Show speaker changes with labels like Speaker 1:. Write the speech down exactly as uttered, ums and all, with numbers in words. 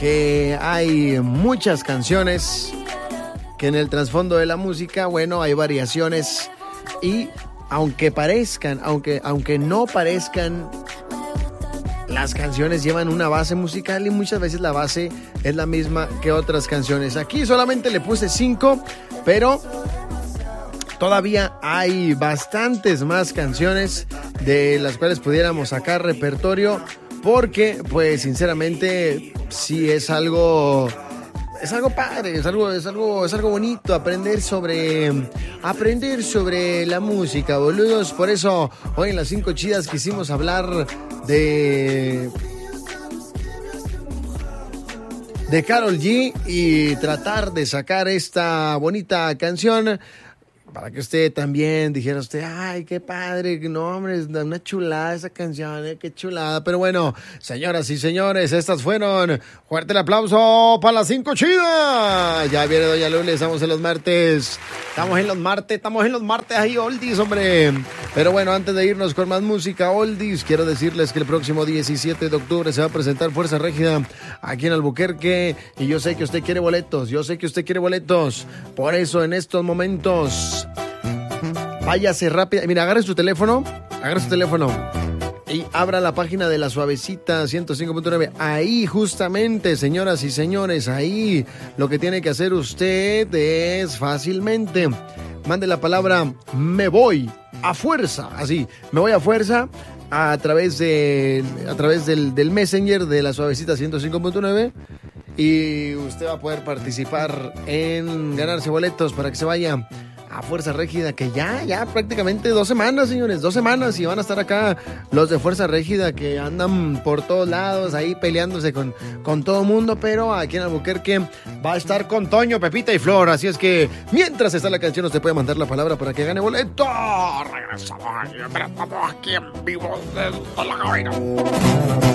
Speaker 1: que hay muchas canciones, que en el trasfondo de la música, bueno, hay variaciones y aunque parezcan, aunque, aunque no parezcan, las canciones llevan una base musical y muchas veces la base es la misma que otras canciones. Aquí solamente le puse cinco, pero todavía hay bastantes más canciones de las cuales pudiéramos sacar repertorio, porque pues sinceramente sí es algo es algo padre, es algo es algo es algo bonito aprender sobre aprender sobre la música, boludos. Por eso hoy en las cinco chidas quisimos hablar de de Karol G y tratar de sacar esta bonita canción para que usted también dijera usted, ay, qué padre, no, hombre, es una chulada esa canción, eh, qué chulada. Pero bueno, señoras y señores, estas fueron, fuerte el aplauso para las cinco chidas. Ya viene Doña Luli, estamos en los martes, estamos en los martes, estamos en los martes ahí, oldies, hombre. Pero bueno, antes de irnos con más música oldies, quiero decirles que el próximo diecisiete de octubre se va a presentar Fuerza Régida aquí en Albuquerque, y yo sé que usted quiere boletos, yo sé que usted quiere boletos, por eso en estos momentos váyase rápido, mira, agarre su teléfono, agarre su teléfono y abra la página de La Suavecita ciento cinco punto nueve. Ahí justamente, señoras y señores, ahí lo que tiene que hacer usted es fácilmente mande la palabra me voy a fuerza, así, me voy a fuerza a través de a través del, del Messenger de La Suavecita ciento cinco punto nueve, y usted va a poder participar en ganarse boletos para que se vaya a Fuerza Régida, que ya, ya prácticamente dos semanas, señores, dos semanas, y van a estar acá los de Fuerza Régida que andan por todos lados ahí peleándose con, con todo mundo, pero aquí en Albuquerque va a estar con Toño, Pepita y Flor, así es que mientras está la canción usted puede mandar la palabra para que gane boleto. Regresamos aquí, estamos aquí en vivo desde la cabina.